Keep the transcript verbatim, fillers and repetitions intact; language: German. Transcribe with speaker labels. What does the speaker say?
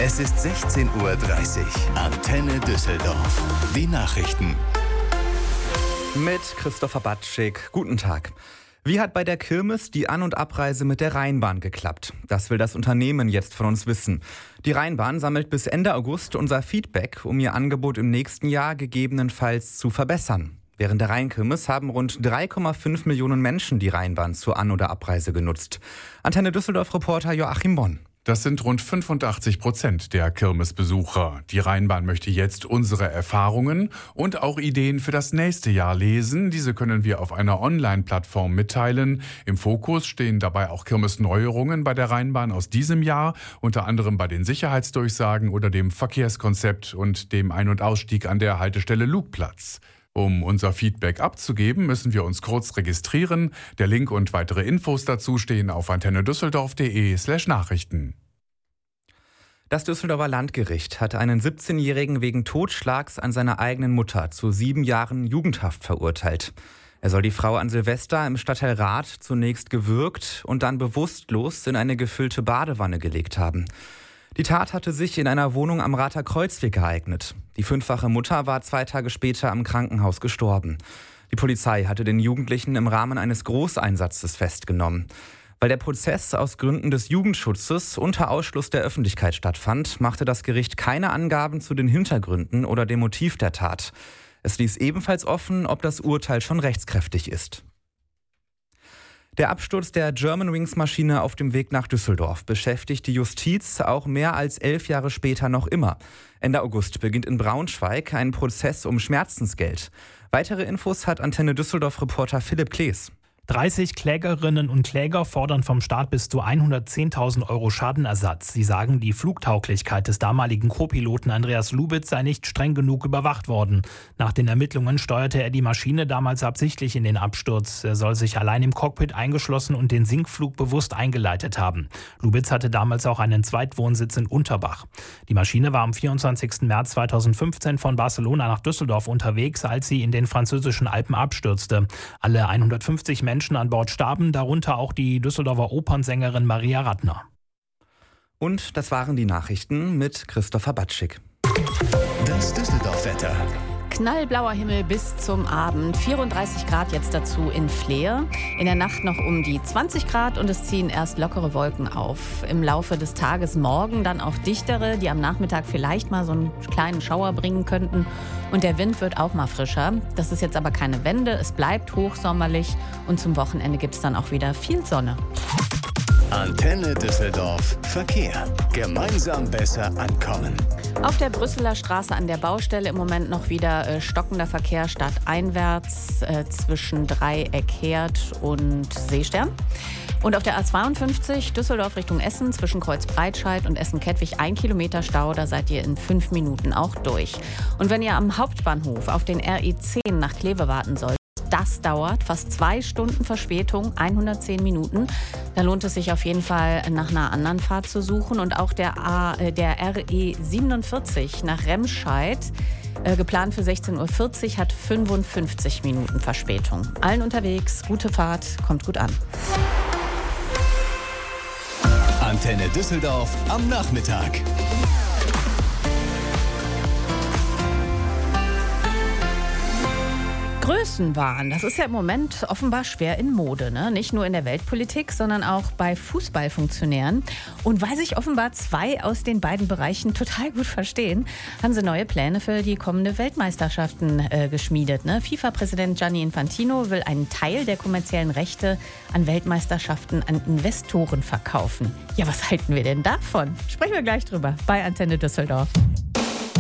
Speaker 1: Es ist sechzehn Uhr dreißig. Antenne Düsseldorf. Die Nachrichten.
Speaker 2: Mit Christopher Batschik. Guten Tag. Wie hat bei der Kirmes die An- und Abreise mit der Rheinbahn geklappt? Das will das Unternehmen jetzt von uns wissen. Die Rheinbahn sammelt bis Ende August unser Feedback, um ihr Angebot im nächsten Jahr gegebenenfalls zu verbessern. Während der Rheinkirmes haben rund drei Komma fünf Millionen Menschen die Rheinbahn zur An- oder Abreise genutzt. Antenne Düsseldorf-Reporter Joachim Bonn.
Speaker 3: Das sind rund fünfundachtzig Prozent der Kirmesbesucher. Die Rheinbahn möchte jetzt unsere Erfahrungen und auch Ideen für das nächste Jahr lesen. Diese können wir auf einer Online-Plattform mitteilen. Im Fokus stehen dabei auch Kirmesneuerungen bei der Rheinbahn aus diesem Jahr, unter anderem bei den Sicherheitsdurchsagen oder dem Verkehrskonzept und dem Ein- und Ausstieg an der Haltestelle Lugplatz. Um unser Feedback abzugeben, müssen wir uns kurz registrieren. Der Link und weitere Infos dazu stehen auf antennedüsseldorf.de slash Nachrichten.
Speaker 2: Das Düsseldorfer Landgericht hat einen siebzehnjährigen wegen Totschlags an seiner eigenen Mutter zu sieben Jahren Jugendhaft verurteilt. Er soll die Frau an Silvester im Stadtteil Rath zunächst gewürgt und dann bewusstlos in eine gefüllte Badewanne gelegt haben. Die Tat hatte sich in einer Wohnung am Rather Kreuzweg ereignet. Die fünffache Mutter war zwei Tage später im Krankenhaus gestorben. Die Polizei hatte den Jugendlichen im Rahmen eines Großeinsatzes festgenommen. Weil der Prozess aus Gründen des Jugendschutzes unter Ausschluss der Öffentlichkeit stattfand, machte das Gericht keine Angaben zu den Hintergründen oder dem Motiv der Tat. Es ließ ebenfalls offen, ob das Urteil schon rechtskräftig ist. Der Absturz der Germanwings-Maschine auf dem Weg nach Düsseldorf beschäftigt die Justiz auch mehr als elf Jahre später noch immer. Ende August beginnt in Braunschweig ein Prozess um Schmerzensgeld. Weitere Infos hat Antenne Düsseldorf-Reporter Philipp Klees.
Speaker 4: dreißig Klägerinnen und Kläger fordern vom Staat bis zu hundertzehntausend Euro Schadenersatz. Sie sagen, die Flugtauglichkeit des damaligen Co-Piloten Andreas Lubitz sei nicht streng genug überwacht worden. Nach den Ermittlungen steuerte er die Maschine damals absichtlich in den Absturz. Er soll sich allein im Cockpit eingeschlossen und den Sinkflug bewusst eingeleitet haben. Lubitz hatte damals auch einen Zweitwohnsitz in Unterbach. Die Maschine war am vierundzwanzigsten März zweitausendfünfzehn von Barcelona nach Düsseldorf unterwegs, als sie in den französischen Alpen abstürzte. Alle hundertfünfzig Menschen Menschen an Bord starben, darunter auch die Düsseldorfer Opernsängerin Maria Radner.
Speaker 2: Und das waren die Nachrichten mit Christopher Batschik.
Speaker 1: Das Düsseldorf-Wetter.
Speaker 5: Knallblauer Himmel bis zum Abend, vierunddreißig Grad jetzt dazu in Fleer. In der Nacht noch um die zwanzig Grad und es ziehen erst lockere Wolken auf. Im Laufe des Tages morgen dann auch dichtere, die am Nachmittag vielleicht mal so einen kleinen Schauer bringen könnten. Und der Wind wird auch mal frischer. Das ist jetzt aber keine Wende, es bleibt hochsommerlich und zum Wochenende gibt es dann auch wieder viel Sonne.
Speaker 1: Antenne Düsseldorf Verkehr. Gemeinsam besser ankommen.
Speaker 5: Auf der Brüsseler Straße an der Baustelle im Moment noch wieder äh, stockender Verkehr stadteinwärts äh, zwischen Dreieck Herd und Seestern. Und auf der A zweiundfünfzig Düsseldorf Richtung Essen zwischen Kreuzbreitscheid und Essen-Kettwig ein Kilometer Stau, da seid ihr in fünf Minuten auch durch. Und wenn ihr am Hauptbahnhof auf den R E zehn nach Kleve warten sollt, das dauert fast zwei Stunden Verspätung, hundertzehn Minuten. Da lohnt es sich auf jeden Fall, nach einer anderen Fahrt zu suchen. Und auch der, A, äh, der R E siebenundvierzig nach Remscheid, äh, geplant für sechzehn Uhr vierzig, hat fünfundfünfzig Minuten Verspätung. Allen unterwegs, gute Fahrt, kommt gut an.
Speaker 1: Antenne Düsseldorf am Nachmittag.
Speaker 5: Größenwahn, das ist ja im Moment offenbar schwer in Mode, ne? Nicht nur in der Weltpolitik, sondern auch bei Fußballfunktionären. Und weil sich offenbar zwei aus den beiden Bereichen total gut verstehen, haben sie neue Pläne für die kommende Weltmeisterschaften äh, geschmiedet. Ne? FIFA-Präsident Gianni Infantino will einen Teil der kommerziellen Rechte an Weltmeisterschaften an Investoren verkaufen. Ja, was halten wir denn davon? Sprechen wir gleich drüber bei Antenne Düsseldorf.